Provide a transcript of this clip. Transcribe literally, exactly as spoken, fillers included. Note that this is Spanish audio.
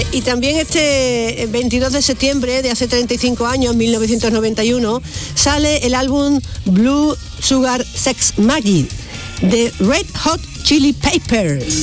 Y también este veintidós de septiembre de hace treinta y cinco años, mil novecientos noventa y uno, sale el álbum Blue Sugar Sex Maggie de Red Hot Chili Peppers.